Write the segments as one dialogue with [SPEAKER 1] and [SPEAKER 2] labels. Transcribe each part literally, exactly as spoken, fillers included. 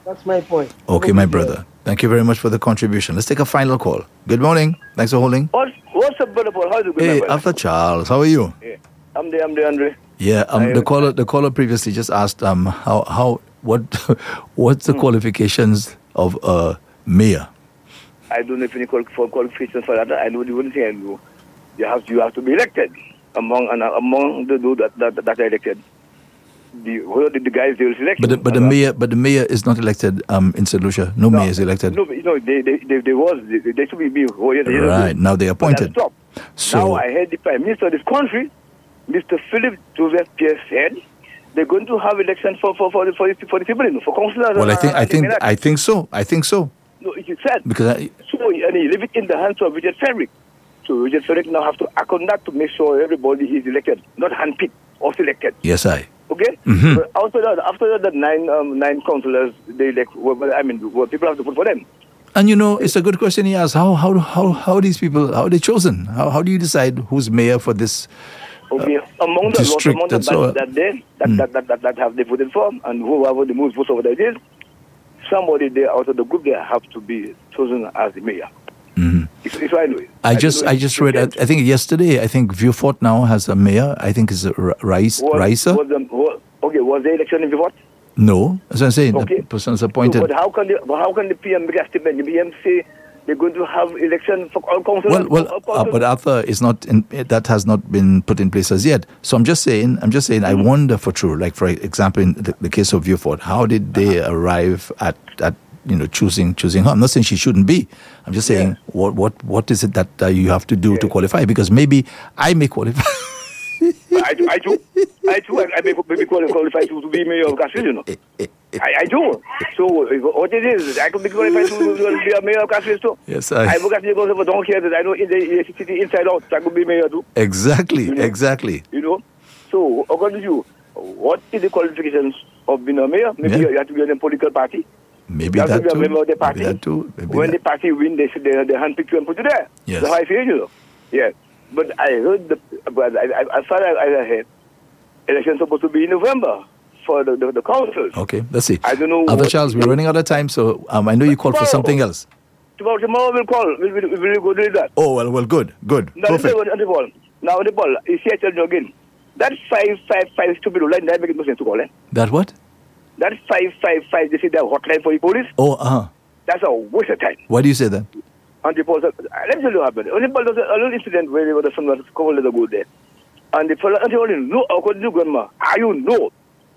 [SPEAKER 1] That's my point.
[SPEAKER 2] Okay, my brother. Thank you very much for the contribution. Let's take a final call. Good morning. Thanks for holding.
[SPEAKER 3] What, what's up, brother Paul? How's it going?
[SPEAKER 2] Hey, Arthur Charles. How are you?
[SPEAKER 3] Yeah. I'm there, I'm there, Andre.
[SPEAKER 2] Yeah, um, the caller the caller previously just asked um how how what what's the hmm. qualifications of a mayor?
[SPEAKER 3] I don't know if any qualifications for that. I know the only thing I know. You have to you have to be elected among and among the those that that, that are elected. The who the, the guys they will select.
[SPEAKER 2] But the, but the mayor but the mayor is not elected um in Saint Lucia. No, no mayor is elected.
[SPEAKER 3] No, you know they they they, they was they, they should be being
[SPEAKER 2] right now they appointed.
[SPEAKER 3] So now I heard the Prime Minister of this country, Mister Philip Joseph Pierre, said they're going to have elections for for for the, for the, for the people, for councillors.
[SPEAKER 2] Well, I think I think I think so. I think so.
[SPEAKER 3] No, it is said
[SPEAKER 2] because I,
[SPEAKER 3] so and he leave it in the hands of Richard Frederick. So Richard Frederick now have to act on that to make sure everybody is elected, not handpicked or selected.
[SPEAKER 2] Yes, I.
[SPEAKER 3] Okay.
[SPEAKER 2] Mm-hmm.
[SPEAKER 3] But after that, after that, the nine um, nine councillors they elect. Well, I mean, well, people have to vote for them.
[SPEAKER 2] And you know, it's a good question he asked. How how how how are these people? How are they chosen? How how do you decide who's mayor for this?
[SPEAKER 3] Okay, uh, among the
[SPEAKER 2] district
[SPEAKER 3] among the
[SPEAKER 2] so,
[SPEAKER 3] that day that, mm. that, that, that, that have they voted for, and whoever the most votes over there is, somebody there out of the group there have to be chosen as the mayor.
[SPEAKER 2] Mm-hmm.
[SPEAKER 3] It's, it's what I know.
[SPEAKER 2] I, I just I just read. I, I think yesterday. I think Vieux-Fort now has a mayor. I think it's Rice Ricer.
[SPEAKER 3] Was the, was, okay, was the election in Vieux-Fort?
[SPEAKER 2] No, that's what I'm saying.
[SPEAKER 3] Okay.
[SPEAKER 2] The person is appointed.
[SPEAKER 3] So, but how can the but how can the P M make a statement? The P M say they're going to have election for all councillors.
[SPEAKER 2] Well, well, uh, but Arthur is not in, that has not been put in place as yet. So I'm just saying, I'm just saying, mm-hmm. I wonder for true. Like for example, in the, the case of Vieux-Fort, how did they uh-huh. arrive at at you know choosing choosing her? I'm not saying she shouldn't be. I'm just saying, yeah. what what what is it that uh, you have to do yeah. to qualify? Because maybe I may qualify.
[SPEAKER 3] I do, I do, I do. I may maybe qualified to, to be mayor of Castries, you know. I, I do. So what it is, I could be qualified to, to be a mayor of Castries too.
[SPEAKER 2] Yes, I.
[SPEAKER 3] I forgot to go over don't care that I know in the city inside out. I could be mayor too.
[SPEAKER 2] Exactly,
[SPEAKER 3] you know?
[SPEAKER 2] exactly.
[SPEAKER 3] You know. So according to you, what is the qualifications of being a mayor? Maybe yeah. you have to be in a political party.
[SPEAKER 2] Maybe
[SPEAKER 3] you have
[SPEAKER 2] that
[SPEAKER 3] to be
[SPEAKER 2] too.
[SPEAKER 3] a member of the party.
[SPEAKER 2] Maybe that too. Maybe
[SPEAKER 3] when
[SPEAKER 2] that.
[SPEAKER 3] the party win, they they, they handpick you and put you there.
[SPEAKER 2] Yes.
[SPEAKER 3] That's how I feel, you know. Yeah. But I heard the, but I, I, as far as I heard, election's supposed to be in November for the, the, the councils.
[SPEAKER 2] Okay, let's see.
[SPEAKER 3] I don't know.
[SPEAKER 2] Other Charles, we're running out of time, so um, I know you called tomorrow, for something else.
[SPEAKER 3] Tomorrow, tomorrow we'll call. We'll, we'll, we'll go do that.
[SPEAKER 2] Oh, well, well, good, good.
[SPEAKER 3] Now,
[SPEAKER 2] perfect.
[SPEAKER 3] On the ball. Now, on the ball, you see, I tell you again, that five five five stupid line, that makes no sense to call, eh?
[SPEAKER 2] That what?
[SPEAKER 3] That five five five, they say that hotline for the police.
[SPEAKER 2] Oh, uh-huh.
[SPEAKER 3] That's a waste of time.
[SPEAKER 2] Why do you say that?
[SPEAKER 3] And the ball, let me tell you what happened. On the ball, there was a little incident where there was someone a couple of ago there. And the fellow, and the ball, no, according to grandma, are you know?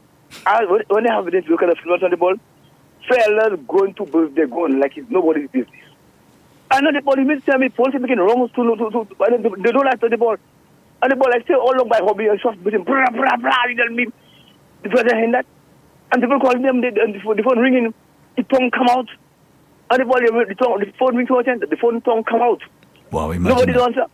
[SPEAKER 3] I, when they have this look at the floor on the ball, fellas going to birthday going like it's nobody's business. And then the ball, he means tell me, police making wrong to, to, to, to, and they don't like the ball. And the ball, I stay all along by hobby and soft with him, blah, blah, blah, you tell me, the brother hand that. And people call them, the, the, the phone ringing, the tongue come out. And the ball, the, tongue, the phone rings to attend, the phone tongue come out.
[SPEAKER 2] Wow, imagine
[SPEAKER 3] Nobody
[SPEAKER 2] that.
[SPEAKER 3] answer.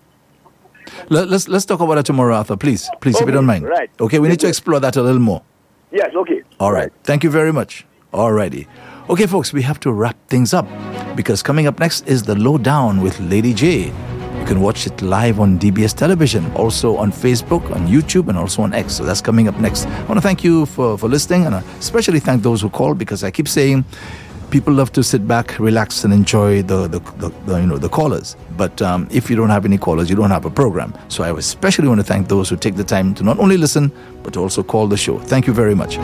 [SPEAKER 2] Let, let's let's talk about that tomorrow, Arthur. Please, please,
[SPEAKER 3] okay,
[SPEAKER 2] if you don't mind.
[SPEAKER 3] Right.
[SPEAKER 2] Okay, we need to explore that a little more.
[SPEAKER 3] Yes, okay.
[SPEAKER 2] All right. Thank you very much. All righty. Okay, folks, we have to wrap things up because coming up next is The Lowdown with Lady J. You can watch it live on D B S Television, also on Facebook, on YouTube, and also on X. So that's coming up next. I want to thank you for, for listening, and I especially thank those who called because I keep saying people love to sit back, relax, and enjoy the, the, the, the you know the callers. But um, if you don't have any callers, you don't have a program. So I especially want to thank those who take the time to not only listen, but to also call the show. Thank you very much.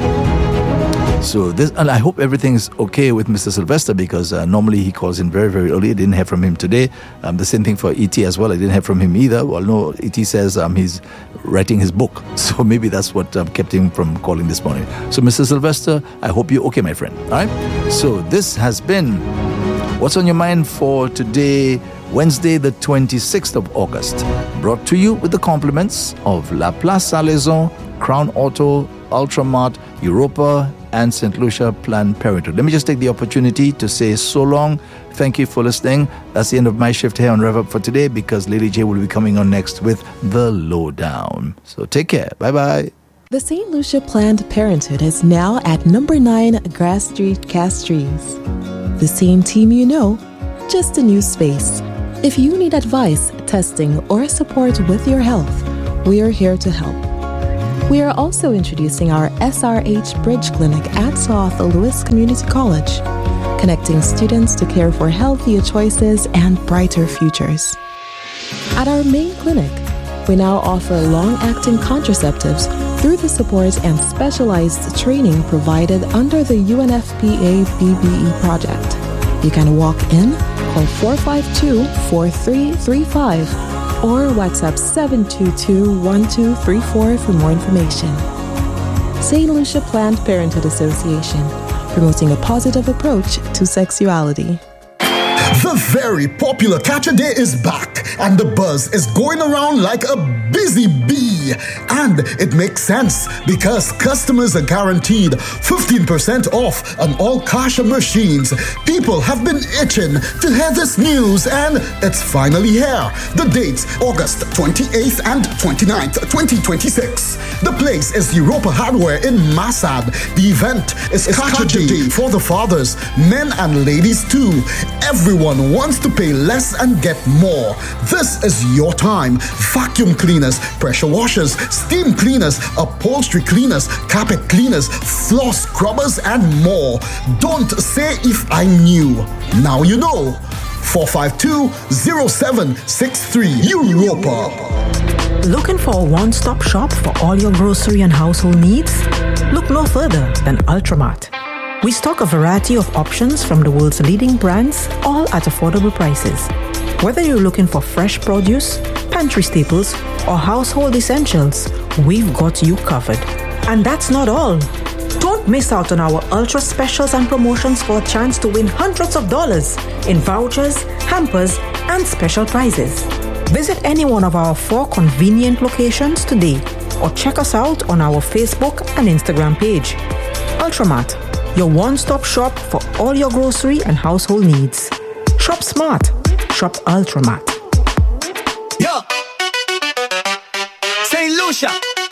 [SPEAKER 2] So this, and I hope everything is okay with Mister Sylvester because uh, normally he calls in very, very early. I didn't hear from him today. Um, the same thing for E T as well. I didn't hear from him either. Well, no, E T says um, he's writing his book. So maybe that's what um, kept him from calling this morning. So Mister Sylvester, I hope you're okay, my friend. All right? So this has been What's on Your Mind for today, Wednesday, the twenty-sixth of August. Brought to you with the compliments of La Place Salaison, Crown Auto, Ultramart, Europa, and Saint Lucia Planned Parenthood. Let me just take the opportunity to say so long. Thank you for listening. That's the end of my shift here on Rev Up for today because Lady J will be coming on next with The Lowdown. So take care. Bye-bye.
[SPEAKER 4] The Saint Lucia Planned Parenthood is now at number nine Grass Street, Castries. The same team you know, just a new space. If you need advice, testing, or support with your health, we are here to help. We are also introducing our S R H Bridge Clinic at South Lewis Community College, connecting students to care for healthier choices and brighter futures. At our main clinic, we now offer long-acting contraceptives through the support and specialized training provided under the U N F P A B B E project. You can walk in, call four five two, four three three five, or WhatsApp seven two two, one two three four for more information. Saint Lucia Planned Parenthood Association, promoting a positive approach to sexuality.
[SPEAKER 1] The very popular Catch a Day is back, and the buzz is going around like a busy bee. And it makes sense because customers are guaranteed fifteen percent off on all Kasha machines. People have been itching to hear this news, and it's finally here. The dates, August twenty-eighth and twenty-ninth, twenty twenty-six. The place is Europa Hardware in Masad. The event is Catch a Day for the fathers, men and ladies too. Everyone wants to pay less and get more. This is your time. Vacuum cleaners, pressure washers, steam cleaners, upholstery cleaners, carpet cleaners, floor scrubbers, and more. Don't say if I knew. Now you know. four five two, zero seven six three Europa.
[SPEAKER 5] Looking for a one-stop shop for all your grocery and household needs? Look no further than Ultramat. We stock a variety of options from the world's leading brands, all at affordable prices. Whether you're looking for fresh produce, pantry staples, or household essentials, we've got you covered. And that's not all. Don't miss out on our ultra specials and promotions for a chance to win hundreds of dollars in vouchers, hampers, and special prizes. Visit any one of our four convenient locations today, or check us out on our Facebook and Instagram page. Ultramat, your one-stop shop for all your grocery and household needs. Shop smart. Shop Ultramat.
[SPEAKER 6] Yo! Saint Lucia!